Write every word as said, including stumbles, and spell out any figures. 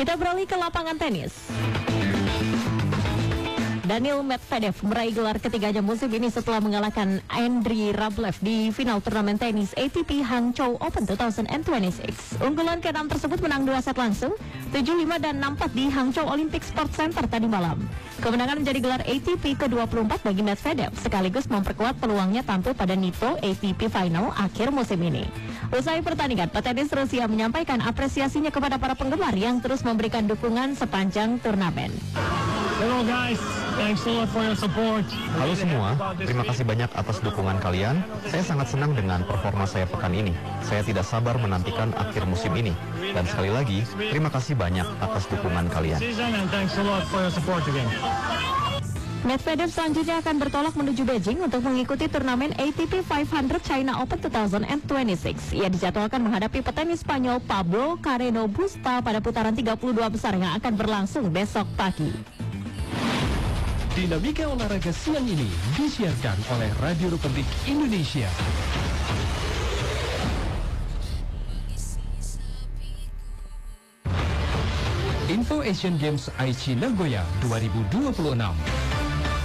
Kita beralih ke lapangan tenis. Daniil Medvedev meraih gelar ketiganya musim ini setelah mengalahkan Andrei Rublev di final turnamen tenis A T P Hangzhou Open dua ribu dua puluh enam. Unggulan keenam tersebut menang dua set langsung, tujuh lima dan enam empat di Hangzhou Olympic Sports Center tadi malam. Kemenangan menjadi gelar A T P ke dua puluh empat bagi Medvedev, sekaligus memperkuat peluangnya tampil pada Nitto A T P Final akhir musim ini. Usai pertandingan, petenis Rusia menyampaikan apresiasinya kepada para penggemar yang terus memberikan dukungan sepanjang turnamen. Hello guys, thanks a lot for your support. Halo semua, terima kasih banyak atas dukungan kalian. Saya sangat senang dengan performa saya pekan ini. Saya tidak sabar menantikan akhir musim ini. Dan sekali lagi, terima kasih banyak atas dukungan kalian. Medvedev selanjutnya akan bertolak menuju Beijing untuk mengikuti turnamen A T P lima ratus China Open dua ribu dua puluh enam. Ia dijadwalkan menghadapi petenis Spanyol Pablo Carreno Busta pada putaran tiga puluh dua besar yang akan berlangsung besok pagi. Dinamika olahraga siang ini disiarkan oleh Radio Republik Indonesia. Info Asian Games Aichi Nagoya dua ribu dua puluh enam.